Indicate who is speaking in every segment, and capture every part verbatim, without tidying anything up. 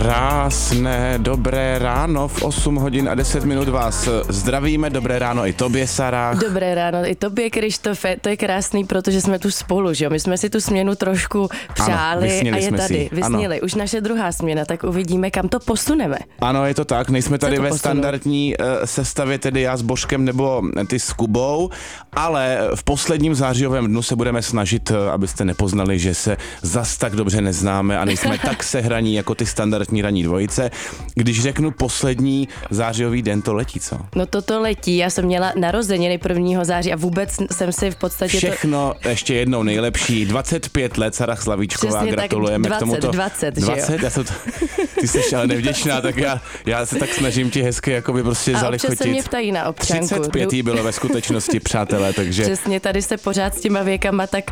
Speaker 1: Krásné, dobré ráno, v osm hodin a deset minut vás zdravíme, dobré ráno i tobě, Sarách.
Speaker 2: Dobré ráno i tobě, Krištofe, to je krásný, protože jsme tu spolu, že jo, my jsme si tu směnu trošku přáli
Speaker 1: ano,
Speaker 2: a je tady,
Speaker 1: si.
Speaker 2: vysněli, už naše druhá směna, tak uvidíme, kam to posuneme.
Speaker 1: Ano, je to tak, nejsme tady ve
Speaker 2: posunu?
Speaker 1: standardní uh, sestavě, tedy já s Božkem nebo ty s Kubou, ale v posledním zářijovém dnu se budeme snažit, uh, abyste nepoznali, že se zas tak dobře neznáme a nejsme tak sehraní jako ty standardní ranní dvojice. Když řeknu poslední zářijový den, to letí, co?
Speaker 2: No toto letí, já jsem měla narozeniny prvního září a vůbec jsem si v podstatě
Speaker 1: Všechno to... ještě jednou nejlepší, dvacet pět let, Sarah Slavíčková,
Speaker 2: přesně
Speaker 1: gratulujeme
Speaker 2: tak, dvacet,
Speaker 1: k tomuto.
Speaker 2: dvacet,
Speaker 1: dvacet,
Speaker 2: že jo?
Speaker 1: já jsem to, ty jsi ale nevděčná, tak já, já se tak snažím ti hezky jakoby prostě
Speaker 2: a
Speaker 1: zalichotit.
Speaker 2: A občas se mě ptají na občanku.
Speaker 1: třicet pět jí bylo ve skutečnosti, přátelé, takže...
Speaker 2: Přesně, tady se pořád s těma věkama tak...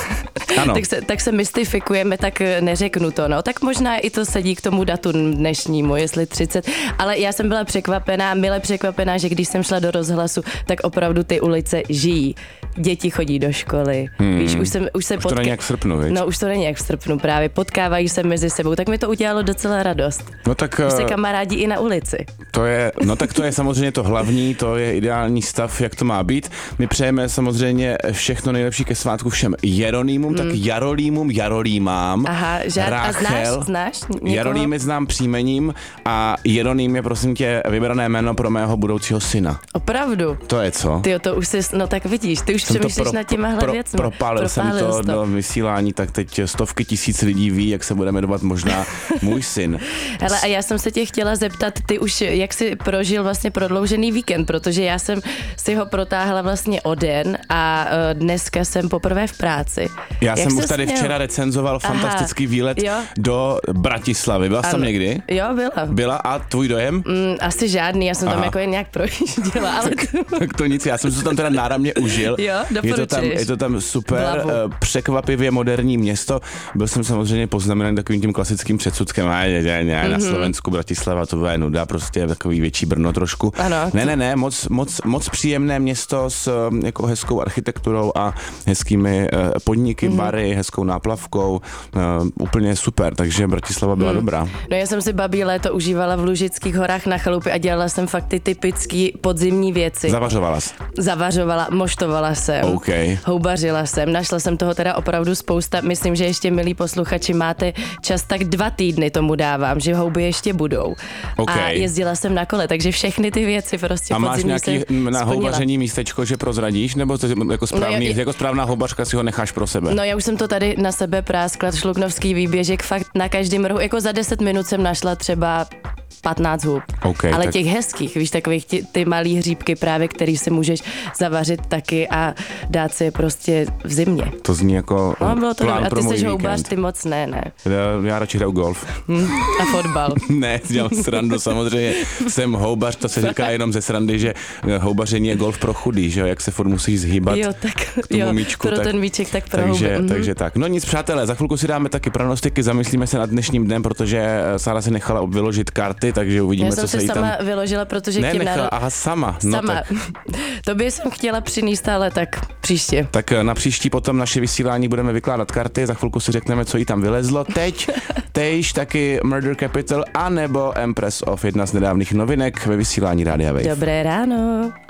Speaker 2: tak, se, tak se mystifikujeme, tak neřeknu to, no. Tak možná i to sedí k tomu datu dnešnímu, jestli třicet. Ale já jsem byla překvapená, mile překvapená, že když jsem šla do rozhlasu, tak opravdu ty ulice žijí. Děti chodí do školy.
Speaker 1: Hmm.
Speaker 2: Víš, už, jsem, už se
Speaker 1: už
Speaker 2: potká...
Speaker 1: to není jak v srpnu, viď?
Speaker 2: No, už to není jak v srpnu právě. Potkávají se mezi sebou, tak mi to udělalo docela radost.
Speaker 1: No tak...
Speaker 2: Už se kamarádí i na ulici.
Speaker 1: To je, no tak to je samozřejmě to hlavní, to je ideální stav, jak to má být. My přejeme samozřejmě všechno nejlepší ke svátku všem Jeronýmům, hmm. tak Jarolímům, Jarolímám.
Speaker 2: Aha, žád,
Speaker 1: Rachel,
Speaker 2: a znáš, znáš někoho?
Speaker 1: Jarolímy znám příjmením a Jeroným je prosím tě vybrané jméno pro mého budoucího syna.
Speaker 2: Opravdu?
Speaker 1: To je co?
Speaker 2: Ty to už jsi, no tak vidíš, ty už
Speaker 1: jsem
Speaker 2: přemýšlíš
Speaker 1: pro,
Speaker 2: nad těmahle
Speaker 1: pro,
Speaker 2: věcmi.
Speaker 1: Propálil, propálil jsem to, to do vysílání, tak teď stovky tisíc lidí ví, jak se bude jmenovat možná můj syn.
Speaker 2: Hele, a já jsem se tě chtěla zeptat, ty už jak jsi prožil vlastně prodloužený víkend, protože já jsem si ho protáhla vlastně o den a uh, dneska jsem poprvé v práci.
Speaker 1: Já
Speaker 2: jak
Speaker 1: jsem už tady
Speaker 2: směl?
Speaker 1: včera recenzoval fantastický Aha, výlet
Speaker 2: jo?
Speaker 1: do Bratislavy. Byla jsi tam někdy?
Speaker 2: Jo, byla.
Speaker 1: Byla a tvůj dojem?
Speaker 2: Mm, asi žádný, já jsem Aha. tam jako jen nějak projížděla, ale...
Speaker 1: tak, tak to nic, já jsem se tam teda náramně užil.
Speaker 2: Jo,
Speaker 1: je to tam, je to tam super, uh, překvapivě moderní město. Byl jsem samozřejmě poznamenaný takovým tím klasickým předsudkem, a ne, ne, ne, na Slovensku Bratislava, to bude nuda, prostě takový větší Brno trošku.
Speaker 2: Ano,
Speaker 1: ne, ne, ne, moc, moc, moc příjemné město s jako hezkou architekturou a hezkými uh, podniky, mm-hmm. bary, hezkou náplavkou, uh, úplně super, takže Bratislava byla mm. dobrá.
Speaker 2: No já jsem si babí léto užívala v Lužických horách na chalupě a dělala jsem fakt ty typický podzimní věci.
Speaker 1: Zavařovala jsi?
Speaker 2: Zavařovala, moštovala jsem,
Speaker 1: okay.
Speaker 2: houbařila jsem, našla jsem toho teda opravdu spousta, myslím, že ještě milí posluchači máte čas, tak dva týdny tomu dávám, že houby ještě budou.
Speaker 1: Okay.
Speaker 2: A jezdila jsem na kole, takže všechny ty věci prostě
Speaker 1: a máš nějaký na houbaření místečko, že prozradíš, nebo to jako, správný, no já, jako správná houbařka si ho necháš pro sebe?
Speaker 2: No já už jsem to tady na sebe práskla, šluknovský výběžek, fakt na každém rohu, jako za deset minut jsem našla třeba patnáct hub.
Speaker 1: Okay,
Speaker 2: ale
Speaker 1: tak...
Speaker 2: těch hezkých, víš, takových ty, ty malý hříbky právě, který si můžeš zavařit taky a dát si je prostě v zimě.
Speaker 1: To zní jako
Speaker 2: no, bylo to
Speaker 1: plán
Speaker 2: a
Speaker 1: pro můj
Speaker 2: ty jsi
Speaker 1: víkend.
Speaker 2: houbař, ty moc ne, ne.
Speaker 1: Já, já radši hraju golf.
Speaker 2: A fotbal.
Speaker 1: Ne, dělám srandu, samozřejmě jsem houbař, to se říká jenom ze srandy, že houbaření je golf pro chudý, že jo, jak se furt musíš zhýbat
Speaker 2: jo, tak,
Speaker 1: k tomu
Speaker 2: jo,
Speaker 1: míčku.
Speaker 2: pro
Speaker 1: tak,
Speaker 2: ten míček, tak pro
Speaker 1: takže,
Speaker 2: houby.
Speaker 1: takže tak. No nic, přátelé, za chvilku si dáme taky pranostiky, zamyslíme se nad dnešním dnem, protože Sára si nechala vyložit karty, takže uvidíme, co se jí tam...
Speaker 2: sama vyložila, protože
Speaker 1: ne,
Speaker 2: k těm
Speaker 1: nechala,
Speaker 2: národ...
Speaker 1: aha, sama.
Speaker 2: Sama.
Speaker 1: No, tak.
Speaker 2: Tobě jsem chtěla přinést, ale tak příště.
Speaker 1: Tak na příští potom naše vysílání budeme vykládat karty, za chvilku si řekneme, co jí tam vylezlo. Teď, tejž taky Murder Capital, anebo Empress of, jedna z nedávných novinek ve vysílání Rádia Wave.
Speaker 2: Dobré ráno.